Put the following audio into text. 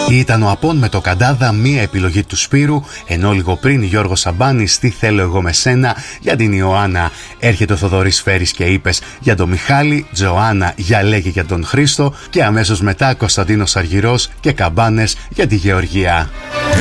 Ήταν ο Απών με το Καντάδα, μία επιλογή του Σπύρου, ενώ λίγο πριν Γιώργος Σαμπάνης, Τι θέλω εγώ με σένα, για την Ιωάννα. Έρχεται ο Θοδωρής Φέρης και είπες για τον Μιχάλη, Τζοάννα για λέγε για τον Χρήστο και αμέσως μετά Κωνσταντίνος Αργυρός και Καμπάνες για τη Γεωργία.